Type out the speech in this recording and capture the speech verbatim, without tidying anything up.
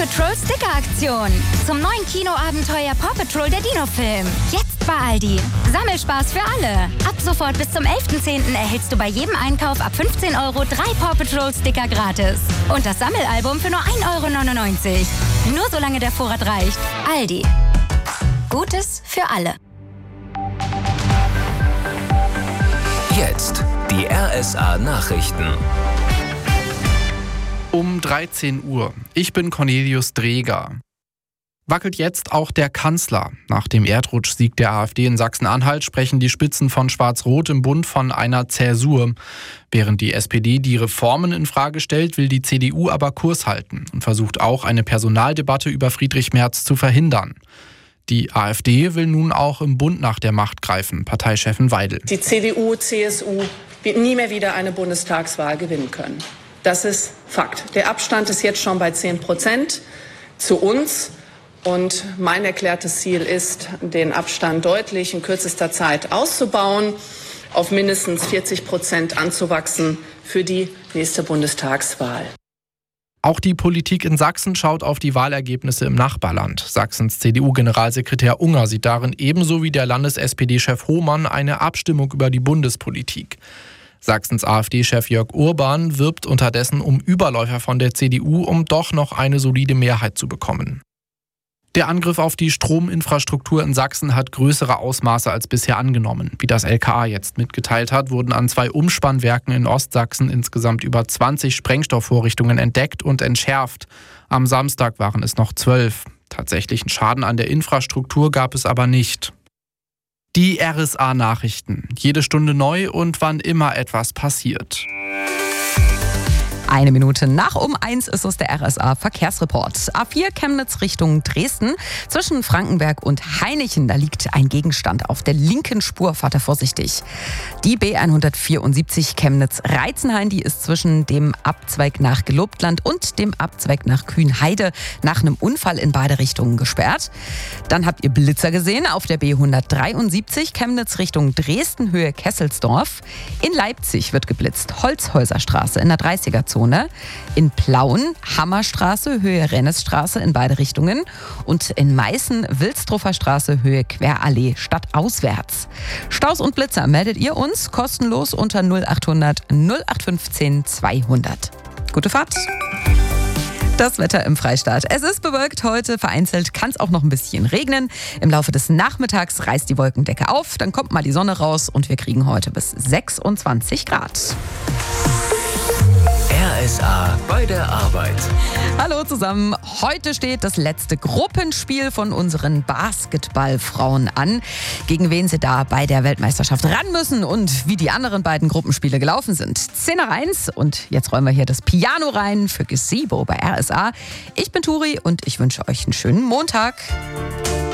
Patrol Sticker-Aktion. Zum neuen Kinoabenteuer Paw Patrol der Dino-Film. Jetzt bei Aldi. Sammelspaß für alle. Ab sofort bis zum elften zehnten erhältst du bei jedem Einkauf ab fünfzehn Euro drei Paw Patrol Sticker gratis. Und das Sammelalbum für nur ein Euro neunundneunzig. Nur solange der Vorrat reicht. Aldi. Gutes für alle. Jetzt die R S A-Nachrichten. Um dreizehn Uhr. Ich bin Cornelius Dreger. Wackelt jetzt auch der Kanzler? Nach dem Erdrutschsieg der AfD in Sachsen-Anhalt sprechen die Spitzen von Schwarz-Rot im Bund von einer Zäsur. Während die S P D die Reformen in Frage stellt, will die C D U aber Kurs halten und versucht auch eine Personaldebatte über Friedrich Merz zu verhindern. Die AfD will nun auch im Bund nach der Macht greifen, Parteichefin Weidel. Die C D U, C S U wird nie mehr wieder eine Bundestagswahl gewinnen können. Das ist Fakt. Der Abstand ist jetzt schon bei zehn Prozent zu uns. Und mein erklärtes Ziel ist, den Abstand deutlich in kürzester Zeit auszubauen, auf mindestens vierzig Prozent anzuwachsen für die nächste Bundestagswahl. Auch die Politik in Sachsen schaut auf die Wahlergebnisse im Nachbarland. Sachsens C D U-Generalsekretär Unger sieht darin ebenso wie der Landes-S P D-Chef Hohmann eine Abstimmung über die Bundespolitik. Sachsens AfD-Chef Jörg Urban wirbt unterdessen um Überläufer von der C D U, um doch noch eine solide Mehrheit zu bekommen. Der Angriff auf die Strominfrastruktur in Sachsen hat größere Ausmaße als bisher angenommen. Wie das L K A jetzt mitgeteilt hat, wurden an zwei Umspannwerken in Ostsachsen insgesamt über zwanzig Sprengstoffvorrichtungen entdeckt und entschärft. Am Samstag waren es noch zwölf. Tatsächlichen Schaden an der Infrastruktur gab es aber nicht. Die R S A-Nachrichten. Jede Stunde neu und wann immer etwas passiert. Eine Minute nach um eins ist es der R S A-Verkehrsreport. A vier Chemnitz Richtung Dresden. Zwischen Frankenberg und Hainichen, da liegt ein Gegenstand auf der linken Spur. Fahrt da vorsichtig. Die B hundertvierundsiebzig Chemnitz-Reizenhain, die ist zwischen dem Abzweig nach Gelobtland und dem Abzweig nach Kühnheide nach einem Unfall in beide Richtungen gesperrt. Dann habt ihr Blitzer gesehen auf der B hundertdreiundsiebzig Chemnitz Richtung Dresden, Höhe Kesselsdorf. In Leipzig wird geblitzt. Holzhäuserstraße in der dreißiger-Zone. In Plauen, Hammerstraße, Höhe Rennesstraße in beide Richtungen. Und in Meißen, Wilsdruffer Straße, Höhe Querallee, stadtauswärts. Staus und Blitzer meldet ihr uns kostenlos unter null achthundert null acht fünfzehn zweihundert. Gute Fahrt! Das Wetter im Freistaat. Es ist bewölkt heute, vereinzelt kann es auch noch ein bisschen regnen. Im Laufe des Nachmittags reißt die Wolkendecke auf, dann kommt mal die Sonne raus und wir kriegen heute bis sechsundzwanzig Grad. R S A bei der Arbeit. Hallo zusammen. Heute steht das letzte Gruppenspiel von unseren Basketballfrauen an. Gegen wen sie da bei der Weltmeisterschaft ran müssen und wie die anderen beiden Gruppenspiele gelaufen sind. zehn nach eins und jetzt räumen wir hier das Piano rein für Gazebo bei R S A. Ich bin Turi und ich wünsche euch einen schönen Montag.